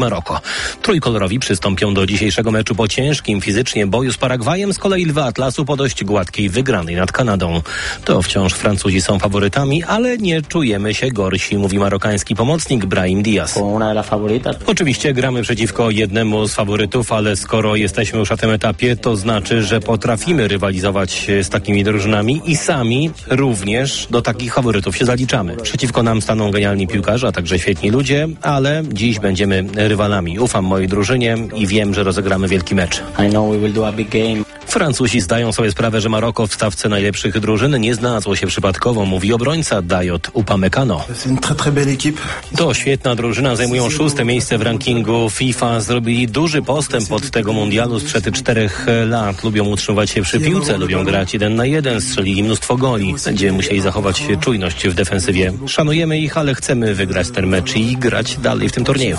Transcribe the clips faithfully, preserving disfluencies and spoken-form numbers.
Maroko. Trójkolorowi przystąpią do dzisiejszego meczu po ciężkim fizycznie boju z Paragwajem, z kolei Lwy Atlasu po dość gładkiej wygranej nad Kanadą. To wciąż Francuzi są faworytami, ale nie czujemy się gorsi, mówi marokański pomocnik Brahim Diaz. Oczywiście gramy przeciwko jednemu z faworytów, ale skoro jesteśmy już na tym etapie, to znaczy, że potrafimy rywalizować z takimi drużynami i sami również do takich faworytów się zaliczamy. Przeciwko nam staną genialni piłkarze, a także świetni ludzie, ale dziś będziemy rywalami. Ufam mojej drużynie i wiem, że rozegramy wielki mecz. Francuzi zdają sobie sprawę, że Maroko w stawce najlepszych drużyn nie znalazło się przypadkowo, mówi obrońca Dayot Upamecano. To świetna drużyna, zajmują szóste miejsce w rankingu FIFA, zrobili duży postęp od tego mundialu sprzed czterech lat. Lubią utrzymywać się przy piłce, lubią grać jeden na jeden, strzelili mnóstwo goli. Będziemy musieli zachować czujność w defensywie. Szanujemy ich, ale chcemy wygrać ten mecz i grać dalej w tym turnieju.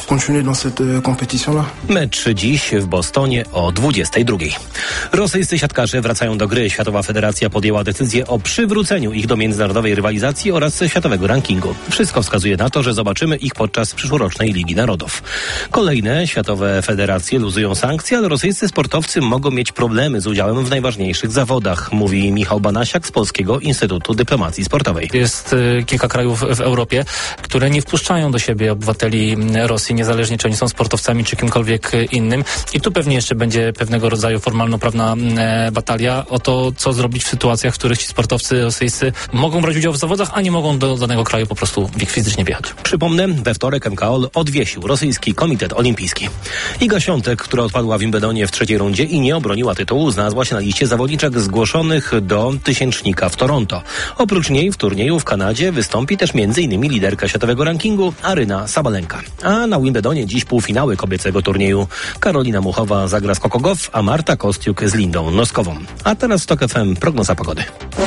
Mecz dziś w Bostonie o dwudziestej drugiej. Rosyjscy siatkarze wracają do gry. Światowa Federacja podjęła decyzję o przywróceniu ich do międzynarodowej rywalizacji oraz światowego rankingu. Wszystko wskazuje na to, że zobaczymy ich podczas przyszłorocznej Ligi Narodów. Kolejne światowe federacje luzują sankcje, ale rosyjscy sportowcy mogą mieć problemy z udziałem w najważniejszych zawodach, mówi Michał Banasiak z Polskiego Instytutu Dyplomacji Sportowej. Jest y, kilka krajów w Europie, które nie wpuszczają do siebie obywateli Rosji, niezależnie czy oni są sportowcami, czy kimkolwiek innym. I tu pewnie jeszcze będzie pewnego rodzaju formalno-prawna e, batalia o to, co zrobić w sytuacjach, w których ci sportowcy rosyjscy mogą brać udział w zawodach, a nie mogą do danego kraju po prostu fizycznie wjechać. Przypomnę, we wtorek M K O L odwiesił rosyjski komitet olimpijski. Iga Świątek, która odpadła w Wimbledonie w trzeciej rundzie i nie obroniła tytułu, znalazła się na liście zawodniczek zgłoszonych do tysięcznika w Toronto. Oprócz niej w turnieju w Kanadzie wystąpi też m.in. liderka światowego rankingu Aryna Sabalenka. A na Wimbledonie dziś półfinały kobiecego turnieju. Karolina Muchowa zagra z Coco Gauff, a Marta Kostiuk z Lindą Noskową. A teraz w Tok F M prognoza pogody.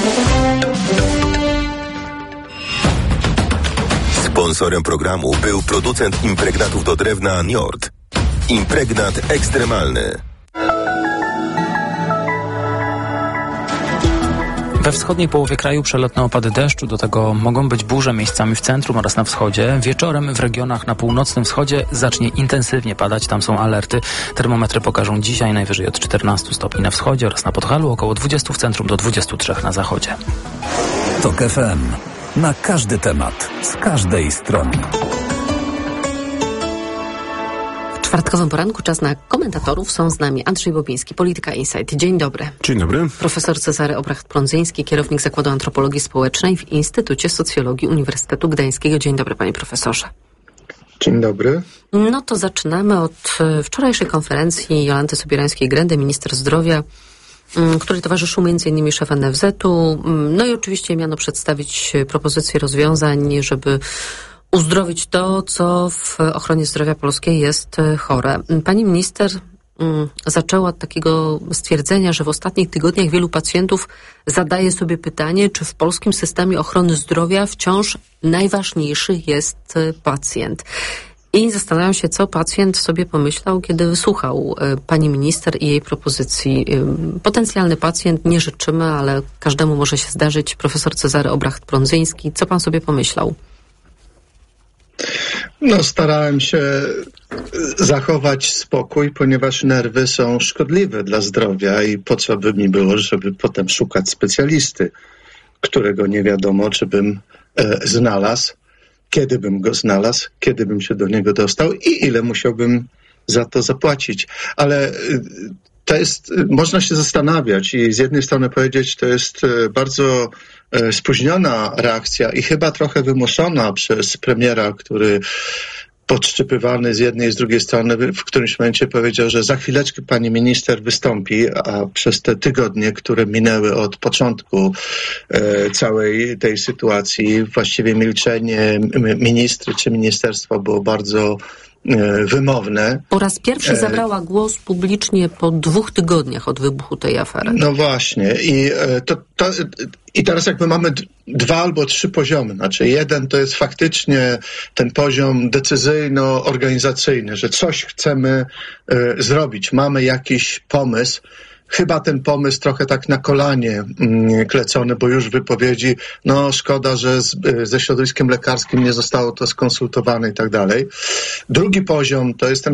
Sponsorem programu był producent impregnatów do drewna Njord. Impregnat ekstremalny. We wschodniej połowie kraju przelotne opady deszczu, do tego mogą być burze miejscami w centrum oraz na wschodzie. Wieczorem w regionach na północnym wschodzie zacznie intensywnie padać, tam są alerty. Termometry pokażą dzisiaj najwyżej od czternastu stopni na wschodzie oraz na Podhalu, około dwudziestu w centrum do dwudziestu trzech na zachodzie. Tok F M. Na każdy temat, z każdej strony. W czwartkowym poranku czas na komentatorów. Są z nami Andrzej Bobiński, Polityka Insight. Dzień dobry. Dzień dobry. Profesor Cezary Obracht-Prądzyński, kierownik Zakładu Antropologii Społecznej w Instytucie Socjologii Uniwersytetu Gdańskiego. Dzień dobry, panie profesorze. Dzień dobry. No to zaczynamy od wczorajszej konferencji Jolanty Sobierańskiej-Grendy, minister zdrowia, której towarzyszył między innymi szef N F Z-u. No i oczywiście miano przedstawić propozycje rozwiązań, żeby uzdrowić to, co w ochronie zdrowia polskiej jest chore. Pani minister zaczęła od takiego stwierdzenia, że w ostatnich tygodniach wielu pacjentów zadaje sobie pytanie, czy w polskim systemie ochrony zdrowia wciąż najważniejszy jest pacjent. I zastanawiam się, co pacjent sobie pomyślał, kiedy wysłuchał pani minister i jej propozycji. Potencjalny pacjent, nie życzymy, ale każdemu może się zdarzyć. Profesor Cezary Obracht-Prądzyński, co pan sobie pomyślał? No, starałem się zachować spokój, ponieważ nerwy są szkodliwe dla zdrowia i po co by mi było, żeby potem szukać specjalisty, którego nie wiadomo, czy bym e, znalazł, kiedy bym go znalazł, kiedy bym się do niego dostał i ile musiałbym za to zapłacić. Ale to jest, można się zastanawiać i z jednej strony powiedzieć, to jest bardzo spóźniona reakcja i chyba trochę wymuszona przez premiera, który podszczypywany z jednej i z drugiej strony w którymś momencie powiedział, że za chwileczkę pani minister wystąpi, a przez te tygodnie, które minęły od początku e, całej tej sytuacji, właściwie milczenie ministry czy ministerstwa było bardzo e, wymowne. Po raz pierwszy zabrała głos publicznie po dwóch tygodniach od wybuchu tej afery. No właśnie. I, e, to, to, i teraz jakby mamy d- dwa albo trzy poziomy. Znaczy jeden to jest faktycznie ten poziom decyzyjno-organizacyjny, że coś chcemy e, zrobić. Mamy jakiś pomysł, chyba ten pomysł trochę tak na kolanie mm, klecony, bo już wypowiedzi, no szkoda, że z, ze środowiskiem lekarskim nie zostało to skonsultowane i tak dalej. Drugi poziom to jest ten